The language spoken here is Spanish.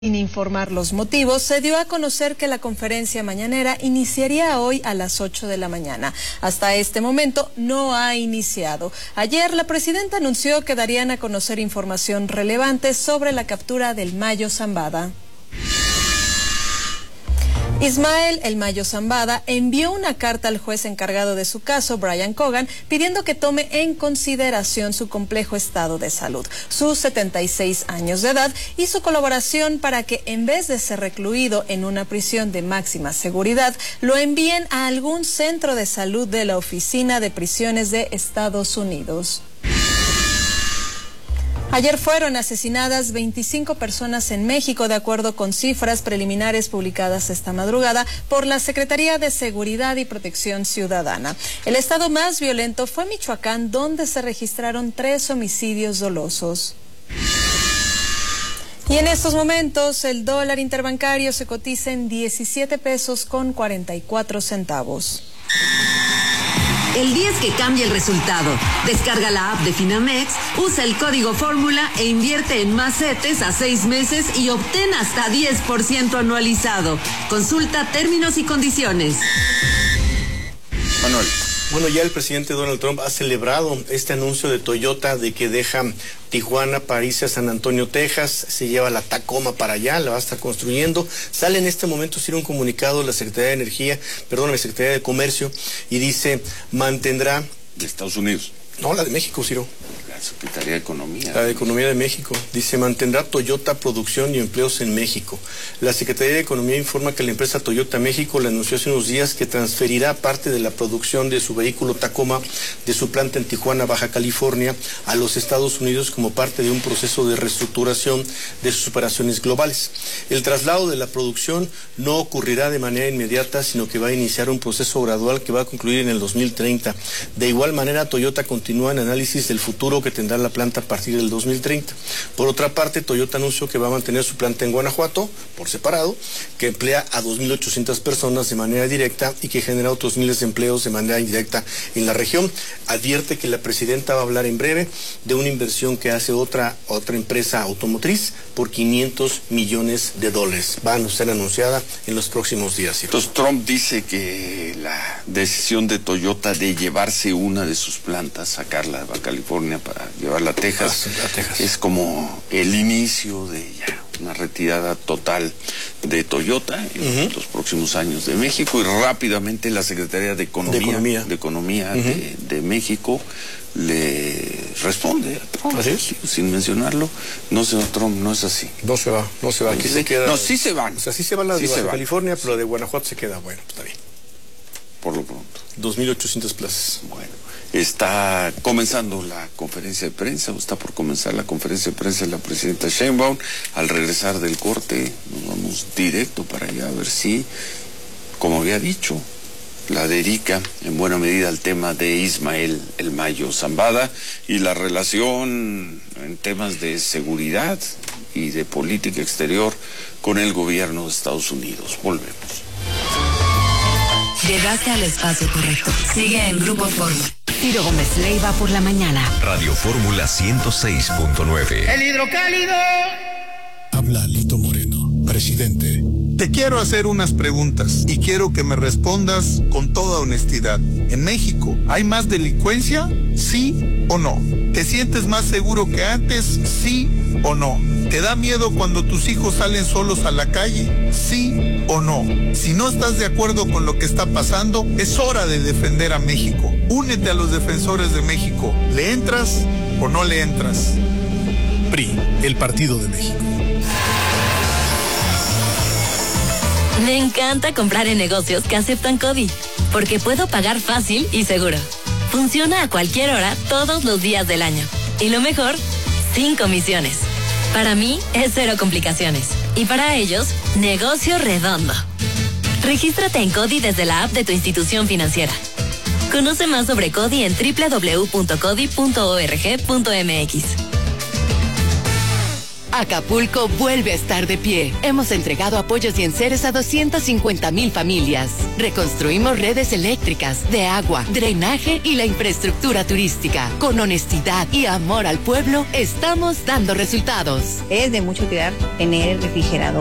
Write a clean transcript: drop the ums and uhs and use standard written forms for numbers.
Sin informar los motivos, se dio a conocer que la conferencia mañanera iniciaría hoy a las 8 de la mañana. Hasta este momento no ha iniciado. Ayer la presidenta anunció que darían a conocer información relevante sobre la captura del Mayo Zambada. Ismael El Mayo Zambada envió una carta al juez encargado de su caso, Brian Cogan, pidiendo que tome en consideración su complejo estado de salud, sus 76 años de edad y su colaboración para que, en vez de ser recluido en una prisión de máxima seguridad, lo envíen a algún centro de salud de la Oficina de Prisiones de Estados Unidos. Ayer fueron asesinadas 25 personas en México, de acuerdo con cifras preliminares publicadas esta madrugada por la Secretaría de Seguridad y Protección Ciudadana. El estado más violento fue Michoacán, donde se registraron 3 homicidios dolosos. Y en estos momentos el dólar interbancario se cotiza en 17 pesos con 44 centavos. El día es que cambia el resultado. Descarga la app de Finamex, usa el código fórmula e invierte en más CETES a 6 meses y obtén hasta 10% anualizado. Consulta términos y condiciones. Manuel. Bueno, ya el presidente Donald Trump ha celebrado este anuncio de Toyota de que deja Tijuana para irse a San Antonio, Texas, se lleva la Tacoma para allá, la va a estar construyendo. Sale en este momento un comunicado de la Secretaría de Comercio, y dice, mantendrá... ¿De Estados Unidos? No, la de México, Ciro. La Secretaría de Economía. La de Economía de México. Dice, mantendrá Toyota producción y empleos en México. La Secretaría de Economía informa que la empresa Toyota México le anunció hace unos días que transferirá parte de la producción de su vehículo Tacoma de su planta en Tijuana, Baja California, a los Estados Unidos como parte de un proceso de reestructuración de sus operaciones globales. El traslado de la producción no ocurrirá de manera inmediata, sino que va a iniciar un proceso gradual que va a concluir en el 2030. De igual manera, Toyota continúa en análisis del futuro que tendrá la planta a partir del 2030. Por otra parte, Toyota anunció que va a mantener su planta en Guanajuato, por separado, que emplea a 2.800 personas de manera directa y que genera otros miles de empleos de manera indirecta en la región. Advierte que la presidenta va a hablar en breve de una inversión que hace otra empresa automotriz por $500 millones. Va a ser anunciada en los próximos días. Entonces Trump dice que la decisión de Toyota de llevarse una de sus plantas, sacarla de Baja California para llevarla a Texas, es como el inicio de ya una retirada total de Toyota en los próximos años de México, y rápidamente la Secretaría de Economía de México le responde a Trump, sin mencionarlo. No, señor Trump, no es así. No se va. Aquí se queda. No, sí se van. O sea, sí se van las de Baja California, pero de Guanajuato se queda. Bueno, está bien. Por lo pronto. 2.800 plazas. Bueno. Está comenzando la conferencia de prensa, o está por comenzar la conferencia de prensa de la presidenta Sheinbaum. Al regresar del corte, nos vamos directo para allá a ver si, como había dicho, la dedica en buena medida al tema de Ismael El Mayo Zambada y la relación en temas de seguridad y de política exterior con el gobierno de Estados Unidos. Volvemos. Llegaste al espacio correcto. Sigue en Grupo Fórmula. Ciro Gómez Leiva por la mañana. Radio Fórmula 106.9. El hidrocálido. Habla Lito Moreno, presidente. Te quiero hacer unas preguntas y quiero que me respondas con toda honestidad. ¿En México hay más delincuencia? ¿Sí o no? ¿Te sientes más seguro que antes? ¿Sí o no? ¿Te da miedo cuando tus hijos salen solos a la calle? ¿Sí o no? Si no estás de acuerdo con lo que está pasando, es hora de defender a México. Únete a los defensores de México. ¿Le entras o no le entras? PRI, el Partido de México. Me encanta comprar en negocios que aceptan CODI, porque puedo pagar fácil y seguro. Funciona a cualquier hora, todos los días del año. Y lo mejor, sin comisiones. Para mí, es 0 complicaciones. Y para ellos, negocio redondo. Regístrate en CODI desde la app de tu institución financiera. Conoce más sobre CODI en www.codi.org.mx. Acapulco vuelve a estar de pie. Hemos entregado apoyos y enseres a 250,000 familias. Reconstruimos redes eléctricas, de agua, drenaje y la infraestructura turística. Con honestidad y amor al pueblo, estamos dando resultados. Es de mucho cuidar tener el refrigerador